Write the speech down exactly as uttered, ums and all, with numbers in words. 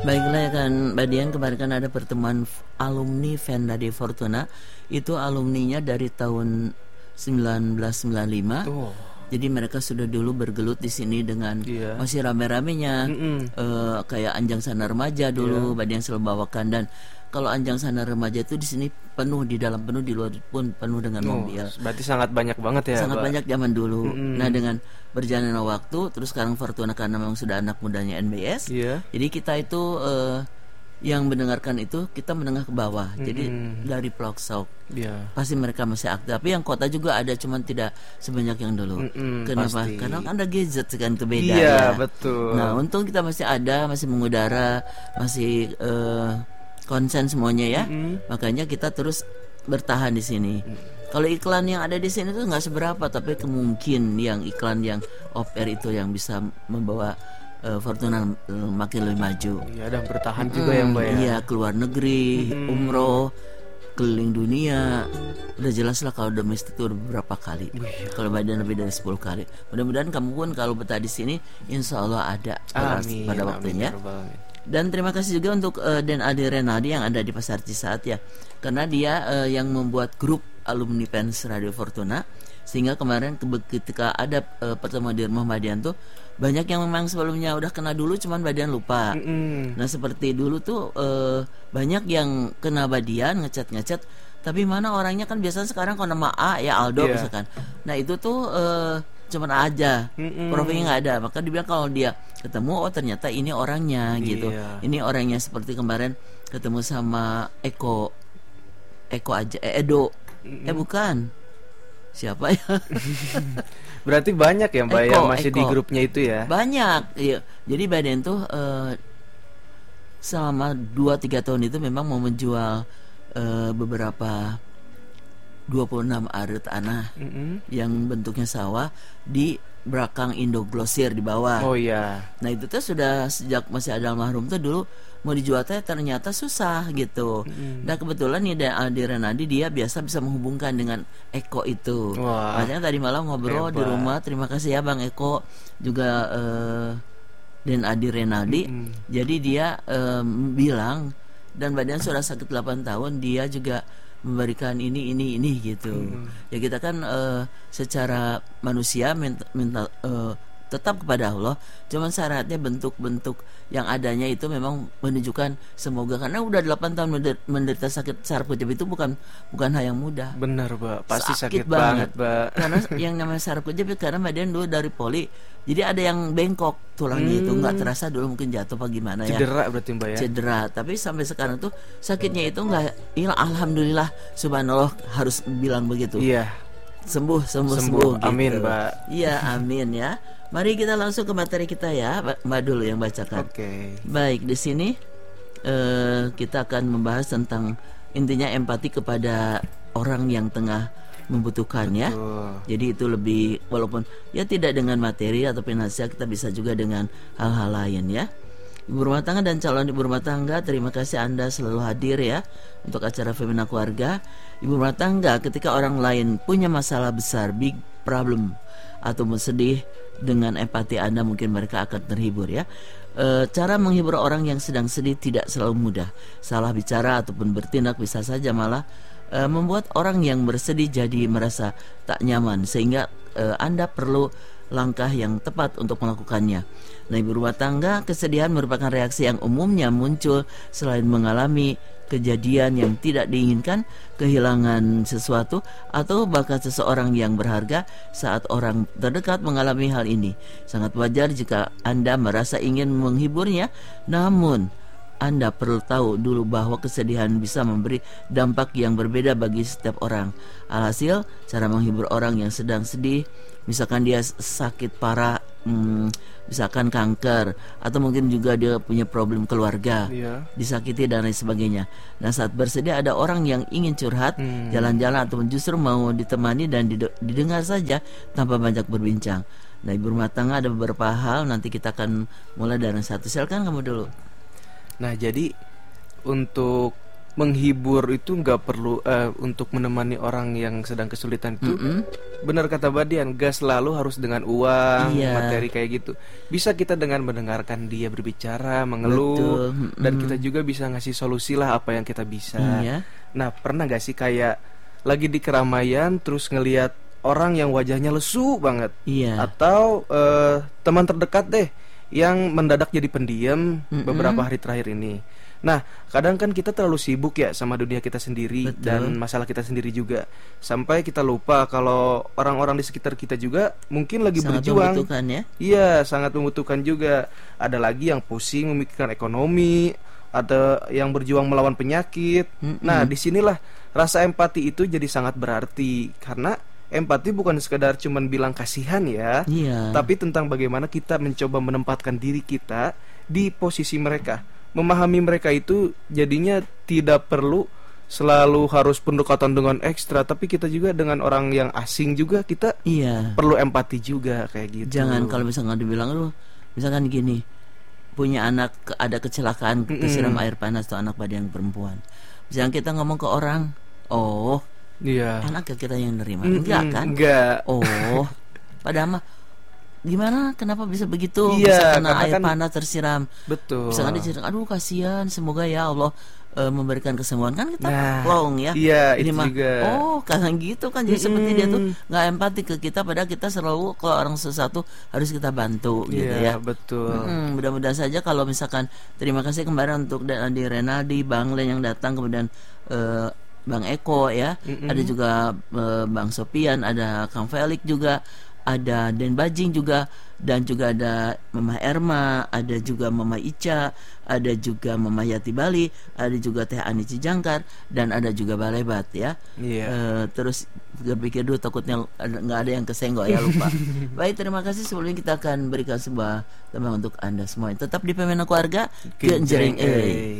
Baiklah ya kan, Mbak Dian, kemarin kan ada pertemuan f- alumni Venda di Fortuna. Itu alumninya dari tahun sembilan belas sembilan puluh lima. Oh. Jadi mereka sudah dulu bergelut di sini dengan Iya. masih rame-ramenya. Eh, kayak Anjang Sana Remaja dulu, Mbak Dian selalu bawakan. Dan kalau Anjang Sana Remaja itu di sini penuh, di dalam penuh, di luar pun penuh dengan Oh, mobil. berarti sangat banyak banget ya, Sangat Mbak? banyak zaman dulu. Mm-mm. Nah, dengan berjalannya waktu, terus sekarang Fortuna karena memang sudah anak mudanya N B S. Iya. Jadi kita itu eh, yang mendengarkan itu kita menengah ke bawah. Jadi Mm-mm. dari Ploksok Iya. pasti mereka masih aktif. Tapi yang kota juga ada, cuman tidak sebanyak yang dulu. Mm-mm, Kenapa? pasti. Karena kan ada gadget kan, itu beda Iya, ya. betul. Nah, untung kita masih ada, masih mengudara, masih eh, konsen semuanya ya. Mm-mm. Makanya kita terus bertahan di sini. Kalau iklan yang ada di sini tuh nggak seberapa, tapi kemungkin yang iklan yang off air itu yang bisa membawa eh, Fortuna eh, makin lebih maju. Iya, dan bertahan juga ya, Mbak ya. Iya, keluar negeri, umroh, keliling dunia. Udah jelas lah kalau domestik itu udah beberapa kali. Kalau badan lebih dari sepuluh kali. Mudah-mudahan kamu pun kalau betah di sini, insya Allah ada pada, Amin, pada amin, waktunya. ya Rabbal alamin. Dan terima kasih juga untuk uh, Den Adi Renaldi yang ada di Pasar Cisaat ya. Karena dia uh, yang membuat grup alumni fans Radio Fortuna. Sehingga kemarin ke- ketika ada uh, pertemuan di rumah Mbak Dian tuh, banyak yang memang sebelumnya udah kena dulu cuman Mbak Dian lupa. Mm-mm. Nah seperti dulu tuh uh, banyak yang kena Mbak Dian ngechat-ngechat, tapi mana orangnya kan biasanya sekarang kalau nama A ya Aldo Iya. misalkan. Nah itu tuh uh, cuman aja, Mm-mm. profilnya nggak ada. Maka dibilang kalau dia ketemu, oh ternyata ini orangnya gitu. Iya. Ini orangnya, seperti kemarin ketemu sama Eko, Eko aja, eh, Edo, eh bukan, siapa ya? Berarti banyak ya, Mbak, Eko, yang masih di Eko. grupnya itu ya. Banyak. Iya. Jadi Baden tuh eh, selama dua tiga tahun itu memang mau menjual eh, beberapa dua puluh enam are tanah Mm-mm. yang bentuknya sawah di belakang Indoglosir di bawah. Oh iya. Nah itu tuh sudah sejak masih ada almarhum tuh dulu mau dijual teh ternyata susah gitu. Nah kebetulan nih ada Aldi Renadi, dia biasa bisa menghubungkan dengan Eko itu. Wah, Makanya tadi malam ngobrol di hebat. rumah. Terima kasih ya Bang Eko juga eh, dan Adi Renaldi. Jadi dia em, bilang, dan badan sudah sakit delapan tahun, dia juga memberikan ini ini ini gitu. Ya kita kan eh, secara manusia minta, minta eh, tetap kepada Allah, cuman syaratnya bentuk-bentuk yang adanya itu memang menunjukkan semoga, karena udah delapan tahun menderita, menderita sakit saraf kejepit itu bukan bukan hal yang mudah. Benar, Mbak. Pasti sakit, Sakit banget, banget. Mbak. Karena yang namanya saraf kejepit, karena badan dulu dari poli, jadi ada yang bengkok tulangnya itu, nggak terasa dulu, mungkin jatuh apa gimana ya. Cedera berarti, Mbak ya. Cedera, tapi sampai sekarang tuh sakitnya itu nggak hilang. Alhamdulillah, subhanallah, harus bilang begitu. Iya. Sembuh, sembuh, Sembuh. sembuh. Amin, gitu. Mbak. Iya, amin ya. Mari kita langsung ke materi kita ya, Mbak Mbak dulu yang bacakan. Oke. Baik, di sini eh, kita akan membahas tentang intinya empati kepada orang yang tengah membutuhkan ya. Tuh. Jadi itu lebih, walaupun ya tidak dengan materi atau nasihat, kita bisa juga dengan hal-hal lain ya. Ibu rumah tangga dan calon ibu rumah tangga, terima kasih Anda selalu hadir ya untuk acara Femina Keluarga. Ibu rumah tangga, ketika orang lain punya masalah besar, big problem, atau sedih, dengan empati Anda mungkin mereka akan terhibur ya. E, cara menghibur orang yang sedang sedih tidak selalu mudah. Salah bicara ataupun bertindak bisa saja malah e, membuat orang yang bersedih jadi merasa tak nyaman, sehingga e, Anda perlu langkah yang tepat untuk melakukannya. Nah, ibu rumah tangga, kesedihan merupakan reaksi yang umumnya muncul selain mengalami kejadian yang tidak diinginkan, kehilangan sesuatu, atau bahkan seseorang yang berharga. Saat orang terdekat mengalami hal ini, sangat wajar jika Anda merasa ingin menghiburnya, namun Anda perlu tahu dulu bahwa kesedihan bisa memberi dampak yang berbeda bagi setiap orang. Alhasil, cara menghibur orang yang sedang sedih, misalkan dia sakit parah, hmm, misalkan kanker, atau mungkin juga dia punya problem keluarga, Iya. disakiti dan lain sebagainya. Nah, saat bersedih ada orang yang ingin curhat, Hmm. jalan-jalan, ataupun justru mau ditemani dan dide- didengar saja tanpa banyak berbincang. Nah, ibu rumah tangga, ada beberapa hal, nanti kita akan mulai dari satu. Silakan kamu dulu. Nah, jadi untuk menghibur itu nggak perlu uh, untuk menemani orang yang sedang kesulitan itu. Mm-hmm. Benar kata Badian, gak selalu harus dengan uang, iya. materi kayak gitu. Bisa kita dengan mendengarkan dia berbicara, mengeluh, mm-hmm. dan kita juga bisa ngasih solusi lah apa yang kita bisa. Iya. Nah, pernah gak sih kayak lagi di keramaian terus ngelihat orang yang wajahnya lesu banget, iya. atau uh, teman terdekat deh yang mendadak jadi pendiam mm-hmm. beberapa hari terakhir ini. Nah, kadang kan kita terlalu sibuk ya sama dunia kita sendiri. Betul. Dan masalah kita sendiri juga, sampai kita lupa kalau orang-orang di sekitar kita juga mungkin lagi sangat berjuang. Membutuhkan ya? Iya, sangat membutuhkan juga. Ada lagi yang pusing memikirkan ekonomi, ada yang berjuang melawan penyakit. Mm-mm. Nah, disinilah rasa empati itu jadi sangat berarti, karena empati bukan sekedar cuman bilang kasihan ya, yeah. tapi tentang bagaimana kita mencoba menempatkan diri kita di posisi mereka. Memahami mereka itu jadinya tidak perlu selalu harus pendekatan dengan ekstra, tapi kita juga dengan orang yang asing juga kita iya. perlu empati juga kayak gitu. Jangan kalau misalnya dibilang lu misalkan gini, punya anak ada kecelakaan kesiram air panas atau anak pada yang perempuan. Misalnya kita ngomong ke orang, oh iya. enak ya kita yang nerima. Mm-mm. Enggak kan? Enggak. Oh, padahal mah gimana? Kenapa bisa begitu? Iya, bisa kena air kan, panas tersiram. Betul. Bisa kan diceritain, aduh kasihan, semoga ya Allah e, memberikan kesembuhan. Kan kita nah, plong ya. Iya, ini itu mah, juga. oh, karena gitu kan. Jadi mm-hmm. seperti dia tuh nggak empati ke kita, padahal kita selalu kalau orang sesuatu harus kita bantu gitu yeah, ya. Betul. Mm-hmm. Mudah-mudahan saja kalau misalkan, terima kasih kemarin untuk di Renaldi, Bang Len yang datang, kemudian e, Bang Eko ya, mm-hmm. ada juga e, Bang Sopian, ada Kang Felix juga, ada Den Bajing juga, dan juga ada Mama Erma, ada juga Mama Ica, ada juga Mama Yati Bali, ada juga Teh Ani Cijangkar, dan ada juga Balebat ya. Yeah. Uh, terus berpikir dulu takutnya nggak ada yang kesenggol ya, lupa. Baik, terima kasih. Sebelumnya kita akan berikan sebuah tembang untuk Anda semua. Tetap di Pemena Keluarga, Kenjering.